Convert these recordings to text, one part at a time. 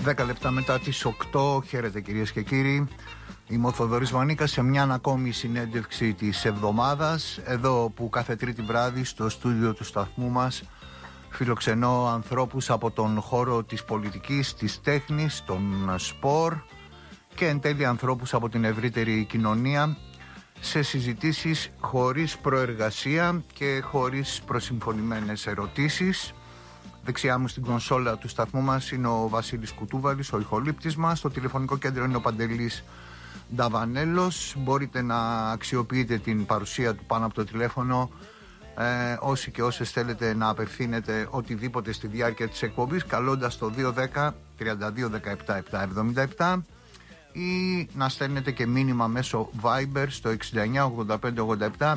10 λεπτά μετά τις 8, χαίρετε κυρίες και κύριοι. Είμαι ο Θοδωρής Βανίκας σε μια ακόμη συνέντευξη της εβδομάδας. Εδώ που κάθε Τρίτη βράδυ στο στούντιο του σταθμού μας φιλοξενώ ανθρώπους από τον χώρο της πολιτικής, της τέχνης, των σπορ και εν τέλει ανθρώπους από την ευρύτερη κοινωνία σε συζητήσεις χωρίς προεργασία και χωρίς προσυμφωνημένες ερωτήσεις. Δεξιά μου στην κονσόλα του σταθμού μας είναι ο Βασίλης Κουτούβαλης, ο ηχολήπτης μας. Στο τηλεφωνικό κέντρο είναι ο Παντελής Νταβανέλος. Μπορείτε να αξιοποιείτε την παρουσία του πάνω από το τηλέφωνο όσοι και όσες θέλετε να απευθύνετε οτιδήποτε στη διάρκεια της εκπομπής, καλώντας το 210 32 17 777 ή να στέλνετε και μήνυμα μέσω Viber στο 69 85 87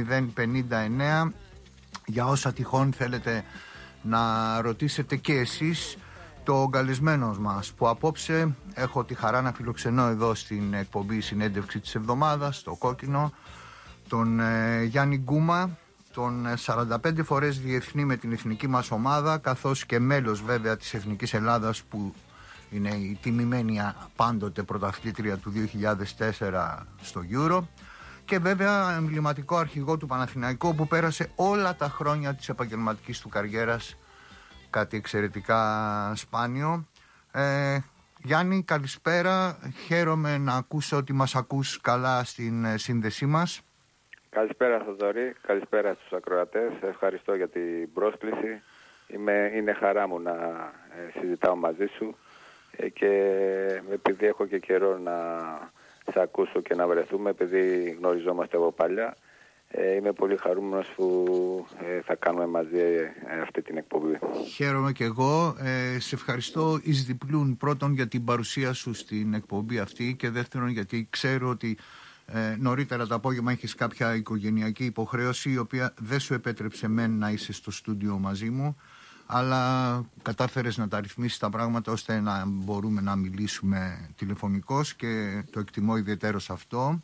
0059 για όσα τυχόν θέλετε να ρωτήσετε και εσείς το καλεσμένο μας, που απόψε έχω τη χαρά να φιλοξενώ εδώ στην εκπομπή συνέντευξη της εβδομάδας, στο Κόκκινο, τον Γιάννη Γκούμα, τον 45 φορές διεθνή με την εθνική μας ομάδα, καθώς και μέλος βέβαια της Εθνικής Ελλάδας, που είναι η τιμημένη πάντοτε πρωταθλήτρια του 2004 στο Euro, και βέβαια εμβληματικό αρχηγό του Παναθηναϊκού, που πέρασε όλα τα χρόνια της επαγγελματικής του καριέρας, κάτι εξαιρετικά σπάνιο. Γιάννη, καλησπέρα. Χαίρομαι να ακούσω ότι μας ακούς καλά στην σύνδεσή μας. Καλησπέρα Θοδωρή, καλησπέρα στους ακροατές. Ευχαριστώ για την πρόσκληση. Είναι χαρά μου να συζητάω μαζί σου και επειδή έχω και καιρό να σε ακούσω και να βρεθούμε, επειδή γνωριζόμαστε από παλιά, είμαι πολύ χαρούμενος που θα κάνουμε μαζί αυτή την εκπομπή. Χαίρομαι και εγώ. Σε ευχαριστώ εις διπλούν, πρώτον για την παρουσία σου στην εκπομπή αυτή και δεύτερον γιατί ξέρω ότι νωρίτερα το απόγευμα έχεις κάποια οικογενειακή υποχρέωση, η οποία δεν σου επέτρεψε να είσαι στο στούντιο μαζί μου, αλλά κατάφερες να τα ρυθμίσεις τα πράγματα ώστε να μπορούμε να μιλήσουμε τηλεφωνικώς και το εκτιμώ ιδιαιτέρως αυτό.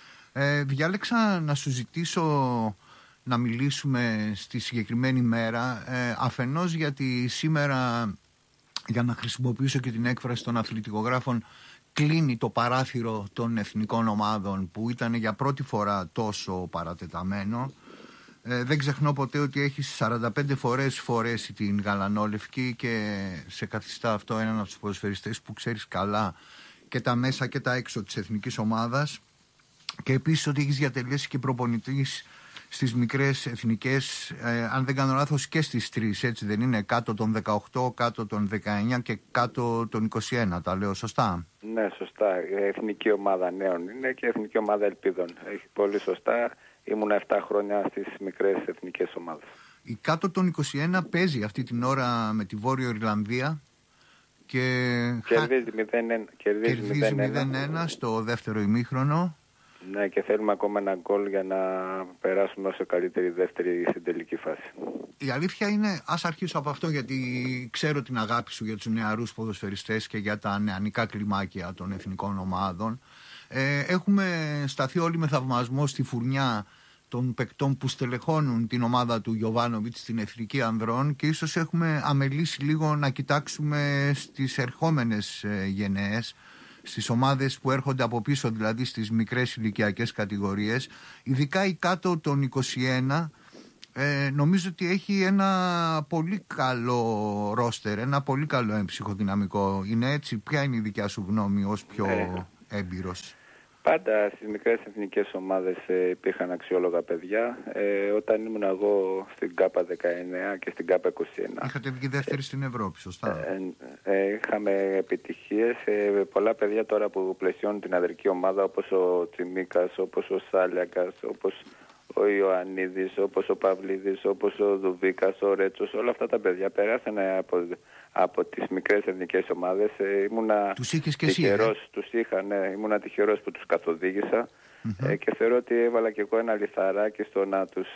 Διάλεξα να σου ζητήσω να μιλήσουμε στη συγκεκριμένη μέρα, αφενός γιατί σήμερα, για να χρησιμοποιήσω και την έκφραση των αθλητικογράφων, κλείνει το παράθυρο των εθνικών ομάδων που ήταν για πρώτη φορά τόσο παρατεταμένο. Δεν ξεχνώ ποτέ ότι έχεις 45 φορές φορέσει την γαλανόλευκη και σε καθιστά αυτό έναν από τους ποδοσφαιριστές που ξέρεις καλά και τα μέσα και τα έξω της εθνικής ομάδας, και επίσης ότι έχεις διατελέσει και προπονητής στις μικρές εθνικές, αν δεν κάνω λάθος και στις τρεις, έτσι δεν είναι, κάτω των 18, κάτω των 19 και κάτω των 21, τα λέω σωστά? Ναι, σωστά. Η εθνική ομάδα νέων είναι και η εθνική ομάδα ελπίδων. Έχει πολύ σωστά. Ήμουν 7 χρόνια στις μικρές εθνικές ομάδες. Η κάτω των 21 παίζει αυτή την ώρα με τη Βόρειο Ιρλανδία και κερδίζει 0-1 στο δεύτερο ημίχρονο. Ναι, και θέλουμε ακόμα ένα γκολ για να περάσουμε όσο καλύτερη δεύτερη στην τελική φάση. Η αλήθεια είναι, ας αρχίσω από αυτό, γιατί ξέρω την αγάπη σου για τους νεαρούς ποδοσφαιριστές και για τα νεανικά κλιμάκια των εθνικών ομάδων. Έχουμε σταθεί όλοι με θαυμασμό στη φουρνιά των παικτών που στελεχώνουν την ομάδα του Γιοβάνοβιτς στην εθνική ανδρών και ίσως έχουμε αμελήσει λίγο να κοιτάξουμε στις ερχόμενες γενναίες, στις ομάδες που έρχονται από πίσω, δηλαδή στις μικρές ηλικιακές κατηγορίες, ειδικά η κάτω των 21. Νομίζω ότι έχει ένα πολύ καλό ρόστερ, ένα πολύ καλό έμψυχο δυναμικό. Είναι έτσι? Ποια είναι η δικιά σου γνώμη ως πιο έμπειρος? Πάντα στις μικρές εθνικές ομάδες υπήρχαν αξιόλογα παιδιά. Όταν ήμουν εγώ στην ΚΑΠΑ 19 και στην ΚΑΠΑ 21. Είχατε βγει δεύτερη στην Ευρώπη, σωστά? Είχαμε επιτυχίες. Πολλά παιδιά τώρα που πλαισιώνουν την αδερφική ομάδα, όπως ο Τσιμίκας, όπως ο Σάλιακας, όπως ο Ιωαννίδης, όπως ο Παυλίδης, όπως ο Δουβίκας, ο Ρέτσος. Όλα αυτά τα παιδιά περάσανε από τις μικρές εθνικές ομάδες. Τους είχες και εσύ? Τους είχα, ναι. Ήμουνα τυχερός που τους καθοδήγησα και θεωρώ ότι έβαλα και εγώ ένα λιθαράκι στο να τους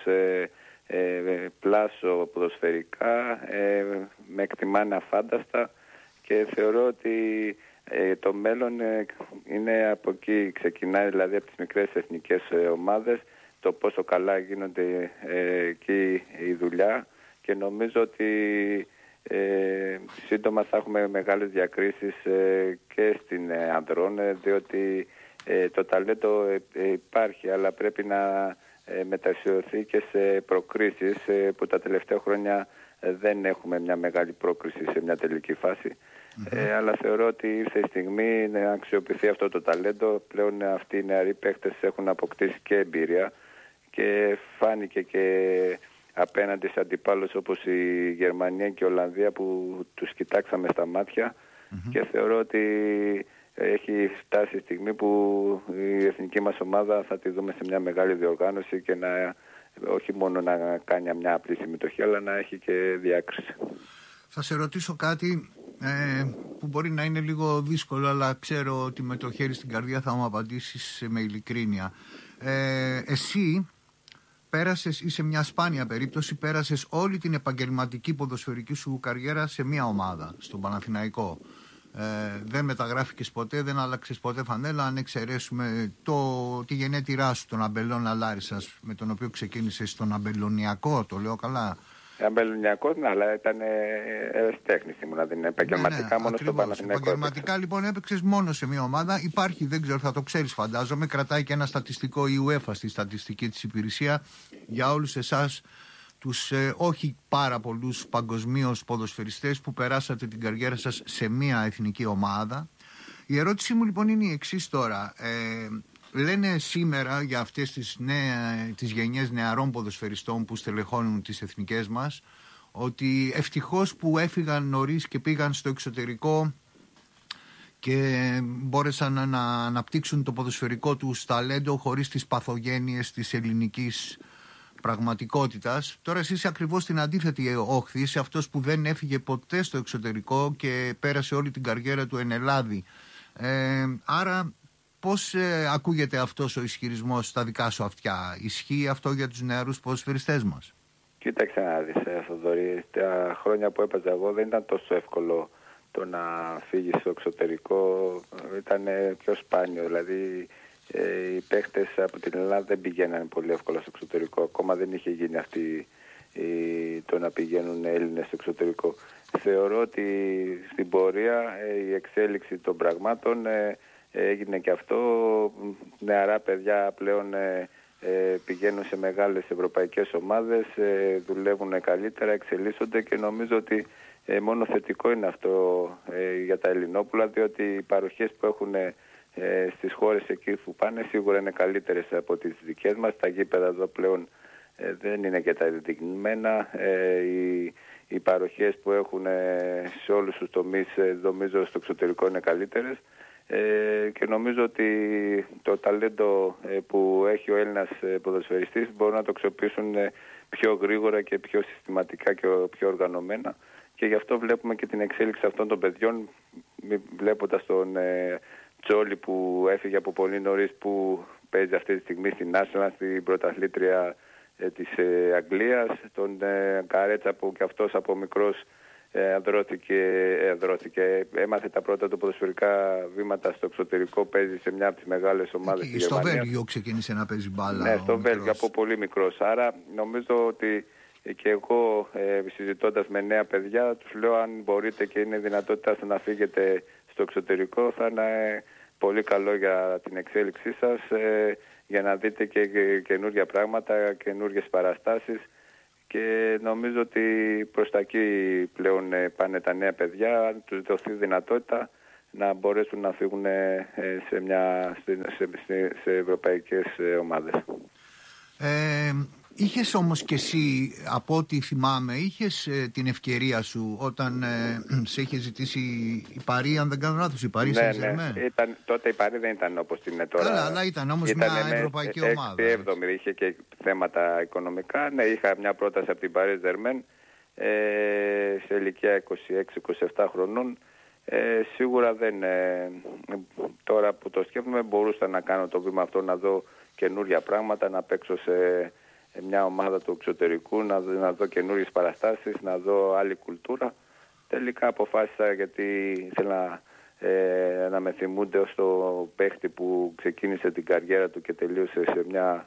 πλάσω ποδοσφαιρικά. Με εκτιμάνε αφάνταστα και θεωρώ ότι το μέλλον είναι από εκεί, ξεκινάει δηλαδή από τις μικρές εθνικές ομάδες, το πόσο καλά γίνονται εκεί η δουλειά, και νομίζω ότι Σύντομα θα έχουμε μεγάλες διακρίσεις και στην ανδρών, διότι το ταλέντο υπάρχει, αλλά πρέπει να μετασιωθεί και σε προκρίσεις που τα τελευταία χρόνια δεν έχουμε μια μεγάλη πρόκριση σε μια τελική φάση. Αλλά θεωρώ ότι ήρθε η στιγμή να αξιοποιηθεί αυτό το ταλέντο. Πλέον αυτοί οι νεαροί παίχτες έχουν αποκτήσει και εμπειρία και φάνηκε και απέναντι σε αντιπάλους όπως η Γερμανία και η Ολλανδία που τους κοιτάξαμε στα μάτια και θεωρώ ότι έχει φτάσει η στιγμή που η εθνική μας ομάδα θα τη δούμε σε μια μεγάλη διοργάνωση και όχι μόνο να κάνει μια απλή συμμετοχή, αλλά να έχει και διάκριση. Θα σε ρωτήσω κάτι που μπορεί να είναι λίγο δύσκολο, αλλά ξέρω ότι με το χέρι στην καρδιά θα μου απαντήσεις με ειλικρίνεια. Εσύ είσαι μια σπάνια περίπτωση, πέρασες όλη την επαγγελματική ποδοσφαιρική σου καριέρα σε μια ομάδα, στον Παναθηναϊκό. Δεν μεταγράφηκες ποτέ, δεν άλλαξες ποτέ φανέλα, αν εξαιρέσουμε τη γενέτειρά σου, τον Αμπελώνα Λάρισσας, με τον οποίο ξεκίνησες στον Αμπελωνιακό, το λέω καλά. Αμπελωνιακό, ναι, αλλά ήταν τέχνης ήμουν, δεν είναι επαγγελματικά, μόνο στο Παναθηναϊκό. Επαγγελματικά λοιπόν έπαιξες μόνο σε μια ομάδα. Υπάρχει, δεν ξέρω, θα το ξέρεις φαντάζομαι, κρατάει και ένα στατιστικό η UEFA στη στατιστική της υπηρεσία για όλους εσάς τους όχι πάρα πολλούς παγκοσμίως ποδοσφαιριστές που περάσατε την καριέρα σας σε μια εθνική ομάδα. Η ερώτησή μου λοιπόν είναι η εξής τώρα. Λένε σήμερα για αυτές τις γενιές νεαρών ποδοσφαιριστών που στελεχώνουν τις εθνικές μας ότι ευτυχώς που έφυγαν νωρίς και πήγαν στο εξωτερικό και μπόρεσαν να αναπτύξουν το ποδοσφαιρικό τους ταλέντο χωρίς τις παθογένειες της ελληνικής πραγματικότητας. Τώρα εσύ είσαι ακριβώς στην αντίθετη όχθη, είσαι αυτός που δεν έφυγε ποτέ στο εξωτερικό και πέρασε όλη την καριέρα του εν Ελλάδη. Άρα πώς ακούγεται αυτός ο ισχυρισμός στα δικά σου αυτιά? Ισχύει αυτό για τους νεαρούς ποδοσφαιριστές μας? Κοίταξε να δεις, Θοδωρή, τα χρόνια που έπαιζα εγώ δεν ήταν τόσο εύκολο το να φύγεις στο εξωτερικό, ήταν πιο σπάνιο, δηλαδή οι παίχτες από την Ελλάδα δεν πηγαίνανε πολύ εύκολα στο εξωτερικό, ακόμα δεν είχε γίνει αυτή το να πηγαίνουν Έλληνες στο εξωτερικό. Θεωρώ ότι στην πορεία η εξέλιξη των πραγμάτων έγινε και αυτό. Νεαρά παιδιά πλέον πηγαίνουν σε μεγάλες ευρωπαϊκές ομάδες, δουλεύουν καλύτερα, εξελίσσονται και νομίζω ότι μόνο θετικό είναι αυτό για τα Ελληνόπουλα, διότι οι παροχές που έχουν στις χώρες εκεί που πάνε σίγουρα είναι καλύτερες από τις δικές μας. Τα γήπεδα εδώ πλέον δεν είναι και τα δεδειγμένα. Οι παροχές που έχουν σε όλους τους τομείς νομίζω στο εξωτερικό είναι καλύτερες. Και νομίζω ότι το ταλέντο που έχει ο Έλληνας ποδοσφαιριστής μπορούν να το αξιοποιήσουν πιο γρήγορα και πιο συστηματικά και πιο οργανωμένα και γι' αυτό βλέπουμε και την εξέλιξη αυτών των παιδιών, βλέποντας τον Τζόλι που έφυγε από πολύ νωρίς, που παίζει αυτή τη στιγμή στην Arsenal, στην πρωταθλήτρια της Αγγλίας, τον Καρέτσα που και αυτός από μικρός αδρώθηκε, έμαθε τα πρώτα του ποδοσφαιρικά βήματα στο εξωτερικό, παίζει σε μια από τις μεγάλες ομάδες στη Γερμανία. Στο Βέλγιο ξεκίνησε να παίζει μπάλα. Ναι, στο Βέλγιο από πολύ μικρός. Άρα νομίζω ότι και εγώ συζητώντας με νέα παιδιά τους λέω, αν μπορείτε και είναι δυνατότητα να φύγετε στο εξωτερικό, θα είναι πολύ καλό για την εξέλιξή σας, για να δείτε και καινούργια πράγματα, καινούργιες παραστάσεις. Και νομίζω ότι προς τα εκεί πλέον πάνε τα νέα παιδιά, αν τους δοθεί δυνατότητα να μπορέσουν να φύγουν σε ευρωπαϊκές ομάδες. Είχες όμως και εσύ, από ό,τι θυμάμαι, είχες την ευκαιρία σου όταν σε είχε ζητήσει η Παρί, αν δεν κάνω λάθος, η Παρί ναι. Τότε η Παρί δεν ήταν όπως την είναι τώρα. Αλλά ήταν όμως μια ευρωπαϊκή ομάδα. 6η-7η, είχε και θέματα οικονομικά. Ναι, είχα μια πρόταση από την Παρί Ζερμέν σε ηλικία 26-27 χρονών. Σίγουρα δεν, τώρα που το σκέφτομαι, μπορούσα να κάνω το βήμα αυτό, να δω καινούρια πράγματα, να παίξω σε μια ομάδα του εξωτερικού, να δω καινούριες παραστάσεις, να δω άλλη κουλτούρα. Τελικά αποφάσισα, γιατί ήθελα να με θυμούνται ως το παίχτη που ξεκίνησε την καριέρα του και τελείωσε σε μια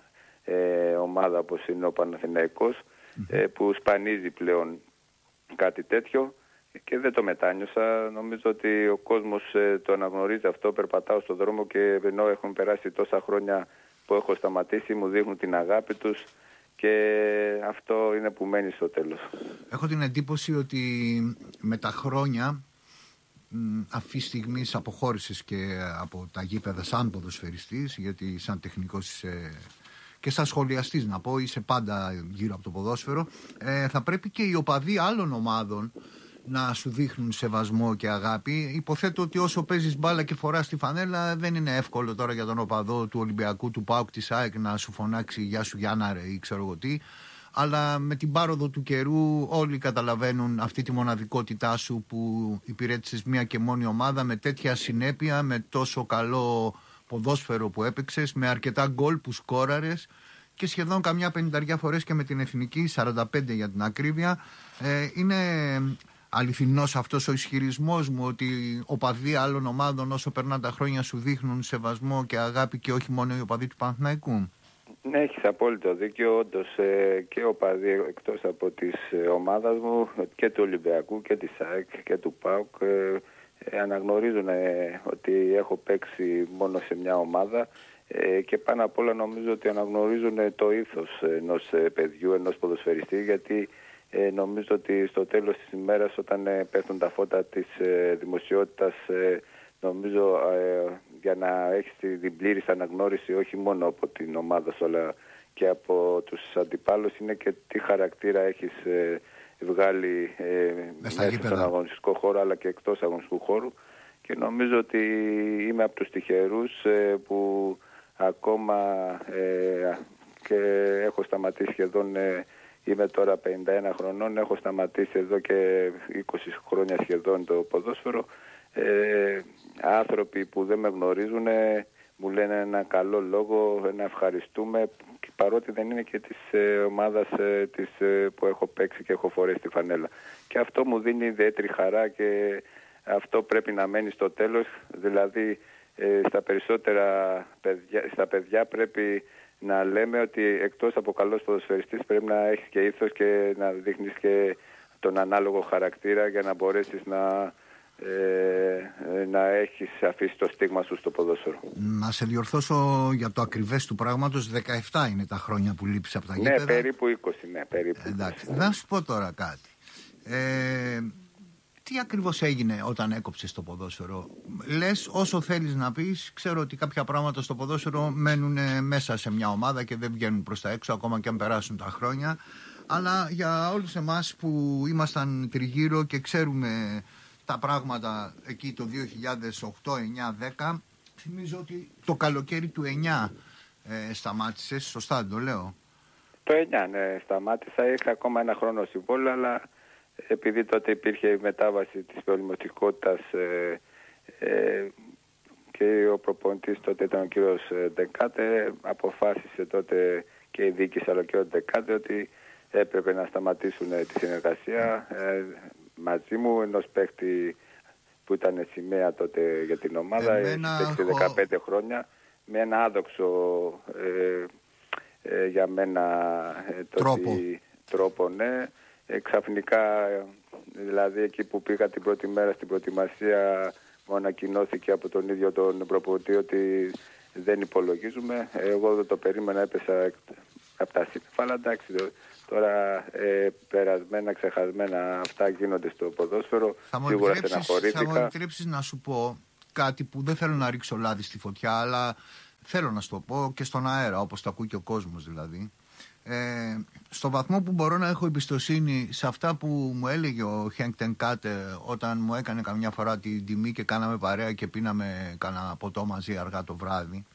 ομάδα όπως είναι ο Παναθηναϊκός, που σπανίζει πλέον κάτι τέτοιο. και δεν το μετάνιωσα. Νομίζω ότι ο κόσμος το αναγνωρίζει αυτό. Περπατάω στον δρόμο και ενώ έχουν περάσει τόσα χρόνια που έχω σταματήσει, μου δείχνουν την αγάπη τους και αυτό είναι που μένει στο τέλος. Έχω την εντύπωση ότι με τα χρόνια αυτή τη στιγμή αποχώρησες και από τα γήπεδα σαν ποδοσφαιριστής, γιατί σαν τεχνικός και σαν σχολιαστής να πω είσαι πάντα γύρω από το ποδόσφαιρο, θα πρέπει και οι οπαδοί άλλων ομάδων να σου δείχνουν σεβασμό και αγάπη. Υποθέτω ότι όσο παίζεις μπάλα και φοράς τη φανέλα, δεν είναι εύκολο τώρα για τον οπαδό του Ολυμπιακού, του ΠΑΟΚ, της ΑΕΚ να σου φωνάξει «Γεια σου Γιάννα ρε» ή ξέρω εγώ τι. Αλλά με την πάροδο του καιρού όλοι καταλαβαίνουν αυτή τη μοναδικότητά σου που υπηρέτησες μία και μόνη ομάδα με τέτοια συνέπεια, με τόσο καλό ποδόσφαιρο που έπαιξες, με αρκετά γκολ που σκόραρες και σχεδόν καμιά 50 φορές και με την εθνική, 45 για την ακρίβεια. Είναι αληθινός αυτός ο ισχυρισμός μου ότι οπαδοί άλλων ομάδων όσο περνάνε τα χρόνια σου δείχνουν σεβασμό και αγάπη και όχι μόνο οι οπαδοί του Παναθηναϊκού? Ναι, έχεις απόλυτο δίκιο. Όντως και οπαδοί εκτός από της ομάδας μου και του Ολυμπιακού και της ΑΕΚ και του ΠΑΟΚ αναγνωρίζουν ότι έχω παίξει μόνο σε μια ομάδα και πάνω απ' όλα νομίζω ότι αναγνωρίζουν το ήθος ενός παιδιού, ενός ποδοσφαιριστή, γιατί νομίζω ότι στο τέλος της ημέρας όταν πέφτουν τα φώτα της δημοσιότητας, νομίζω για να έχεις την πλήρης αναγνώριση όχι μόνο από την ομάδα σου αλλά και από τους αντιπάλους είναι και τι χαρακτήρα έχεις βγάλει μέσα στον αγωνιστικό χώρο αλλά και εκτός αγωνιστικού χώρου, και νομίζω ότι είμαι από τους τυχερούς που ακόμα και έχω σταματήσει σχεδόν, είμαι τώρα 51 χρονών, έχω σταματήσει εδώ και 20 χρόνια σχεδόν το ποδόσφαιρο. Άνθρωποι που δεν με γνωρίζουν μου λένε ένα καλό λόγο, να ευχαριστούμε, παρότι δεν είναι και της ομάδας που έχω παίξει και έχω φορέσει τη φανέλα. Και αυτό μου δίνει ιδιαίτερη χαρά και αυτό πρέπει να μένει στο τέλος. Δηλαδή στα παιδιά πρέπει να λέμε ότι εκτός από καλός ποδοσφαιριστής πρέπει να έχεις και ήθος και να δείχνεις και τον ανάλογο χαρακτήρα για να μπορέσεις να έχεις αφήσει το στίγμα σου στο ποδόσφαιρο. Να σε διορθώσω για το ακριβές του πράγματος, 17 είναι τα χρόνια που λείπεις από τα γήπεδα. Ναι, περίπου 20, ναι, περίπου. Εντάξει, να σου πω τώρα κάτι. Τι ακριβώς έγινε όταν έκοψες το ποδόσφαιρο? Λες όσο θέλεις να πεις, ξέρω ότι κάποια πράγματα στο ποδόσφαιρο μένουν μέσα σε μια ομάδα και δεν βγαίνουν προς τα έξω ακόμα και αν περάσουν τα χρόνια, αλλά για όλους εμάς που ήμασταν τριγύρω και ξέρουμε τα πράγματα εκεί το 2008, 9, 10, θυμίζω ότι το καλοκαίρι του 9 σταμάτησες, σωστά το λέω? Το 9 ναι, σταμάτησα, είχα ακόμα ένα χρόνο συμβόλαιο, αλλά επειδή τότε υπήρχε η μετάβαση της πολυμορφικότητας και ο προπονητής τότε ήταν ο κύριος Ντεκάτε, αποφάσισε τότε και η διοίκηση αλλά και ο Ντεκάτε ότι έπρεπε να σταματήσουν τη συνεργασία μαζί μου, ενός παίκτη που ήταν σημαία τότε για την ομάδα, έχει παίξει 15 χρόνια, με ένα άδοξο για μένα τρόπο ναι. Ξαφνικά, δηλαδή εκεί που πήγα την πρώτη μέρα στην προετοιμασία, μου ανακοινώθηκε από τον ίδιο τον προπονητή ότι δεν υπολογίζουμε. Εγώ δεν το περίμενα, έπεσα από τα σύννεφα, αλλά εντάξει, τώρα περασμένα, ξεχασμένα αυτά γίνονται στο ποδόσφαιρο. Σίγουρα στεναχωρήθηκα. Θα μου επιτρέψεις να σου πω κάτι που δεν θέλω να ρίξω λάδι στη φωτιά, αλλά θέλω να σου το πω και στον αέρα, όπως το ακούει και ο κόσμος δηλαδή. Στο βαθμό που μπορώ να έχω εμπιστοσύνη σε αυτά που μου έλεγε ο Χένκ Τενκάτε όταν μου έκανε καμιά φορά την τιμή και κάναμε παρέα και πίναμε κανένα ποτό μαζί αργά το βράδυ,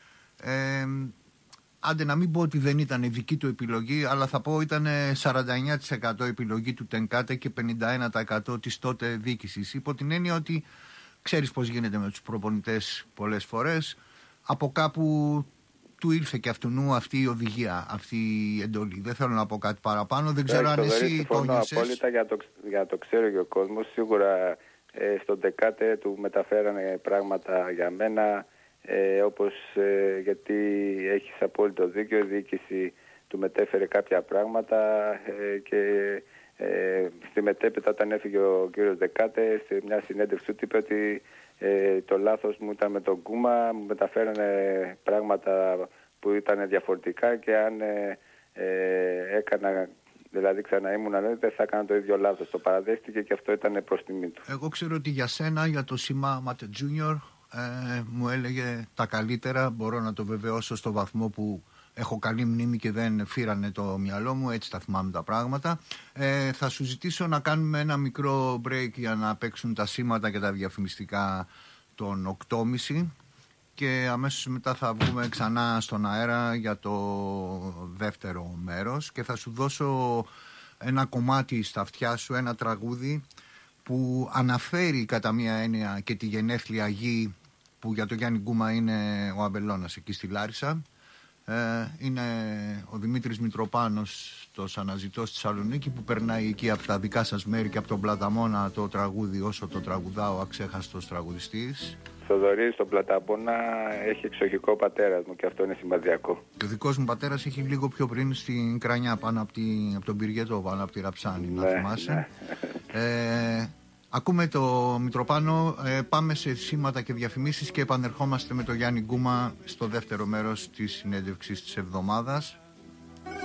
άντε να μην πω ότι δεν ήταν δική του επιλογή, αλλά θα πω ήταν 49% επιλογή του Τενκάτε και 51% της τότε διοίκησης, υπό την έννοια ότι ξέρεις πως γίνεται με τους προπονητές πολλές φορές, από κάπου του ήρθε και αυτού αυτή η οδηγία, αυτή η εντολή. Δεν θέλω να πω κάτι παραπάνω, δεν ξέρω αν εσύ το νιώσες. Απόλυτα, για το ξέρω και ο κόσμος. Σίγουρα στον Τεκάτε του μεταφέρανε πράγματα για μένα, όπως γιατί έχεις απόλυτο δίκιο, η διοίκηση του μετέφερε κάποια πράγματα και Στη μετέπειτα, όταν έφυγε ο κύριος Δεκάτε, σε μια συνέντευξη του είπε ότι το λάθος μου ήταν με τον Κούμα, μου μεταφέρανε πράγματα που ήταν διαφορετικά και αν έκανα, δηλαδή ξανά ήμουν δεν θα έκανα το ίδιο λάθος. Το παραδέχτηκε και αυτό ήταν προς τιμή του. Εγώ ξέρω ότι για σένα, για το Σίμα Μάτε Junior, μου έλεγε τα καλύτερα, μπορώ να το βεβαιώσω στο βαθμό που έχω καλή μνήμη και δεν φύρανε το μυαλό μου, έτσι τα θυμάμαι τα πράγματα. Θα σου ζητήσω να κάνουμε ένα μικρό break για να παίξουν τα σήματα και τα διαφημιστικά των 8.30 και αμέσως μετά θα βγούμε ξανά στον αέρα για το δεύτερο μέρος και θα σου δώσω ένα κομμάτι στα αυτιά σου, ένα τραγούδι που αναφέρει κατά μία έννοια και τη γενέθλια γη που για το Γιάννη Γκούμα είναι ο Αμπελώνας εκεί στη Λάρισα. Είναι ο Δημήτρης Μητροπάνος, το αναζητώ στη Θεσσαλονίκη, που περνάει εκεί από τα δικά σας μέρη και από τον Πλαταμόνα το τραγούδι όσο το τραγουδά ο αξέχαστος τραγουδιστής. Θοδωρή, στον Πλαταμόνα έχει εξοχικό πατέρας μου και αυτό είναι σημαντικό. Και ο δικός μου πατέρας έχει λίγο πιο πριν στην Κρανιά πάνω από τον Πυργετό, πάνω από τη Ραψάνη, να θυμάσαι. Ακούμε το Μητροπάνο, πάμε σε σήματα και διαφημίσεις και επανερχόμαστε με τον Γιάννη Γκούμα στο δεύτερο μέρος της συνέντευξης της εβδομάδας.